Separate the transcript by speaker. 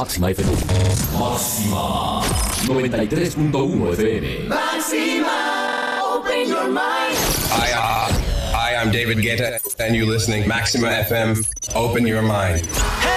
Speaker 1: Máxima FM. Máxima 93.1 FM.
Speaker 2: Máxima, open your mind.
Speaker 3: Hi, I'm David Guetta, and you're listening Maxima FM. Open your mind.